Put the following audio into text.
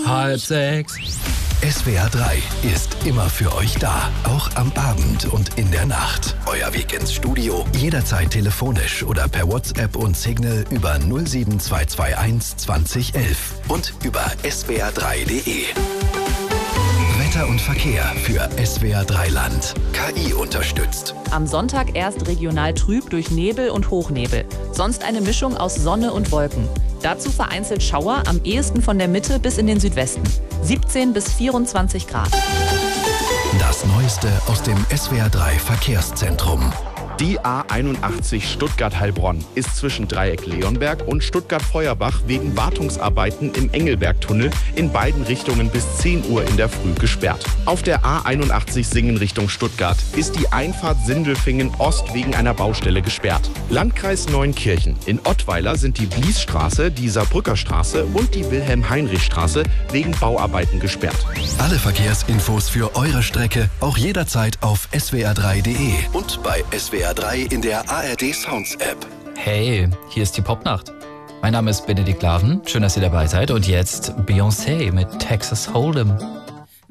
5:30. SWR 3 ist immer für euch da, auch am Abend und in der Nacht. Euer Weg ins Studio, jederzeit telefonisch oder per WhatsApp und Signal über 07221 2011 und über swr3.de. Wetter und Verkehr für SWR 3 Land. KI unterstützt. Am Sonntag erst regional trüb durch Nebel und Hochnebel. Sonst eine Mischung aus Sonne und Wolken. Dazu vereinzelt Schauer, am ehesten von der Mitte bis in den Südwesten. 17 bis 24 Grad. Das Neueste aus dem SWR 3 Verkehrszentrum. Die A81 Stuttgart-Heilbronn ist zwischen Dreieck Leonberg und Stuttgart-Feuerbach wegen Wartungsarbeiten im Engelbergtunnel in beiden Richtungen bis 10 Uhr in der Früh gesperrt. Auf der A81 Singen Richtung Stuttgart ist die Einfahrt Sindelfingen Ost wegen einer Baustelle gesperrt. Landkreis Neunkirchen. In Ottweiler sind die Bliesstraße, die Saarbrücker Straße und die Wilhelm-Heinrich-Straße wegen Bauarbeiten gesperrt. Alle Verkehrsinfos für eure Strecke auch jederzeit auf swr3.de und bei SWR 3 in der ARD Sounds App. Hey, hier ist die Popnacht. Mein Name ist Benedikt Laven. Schön, dass ihr dabei seid. Und jetzt Beyoncé mit Texas Hold'em.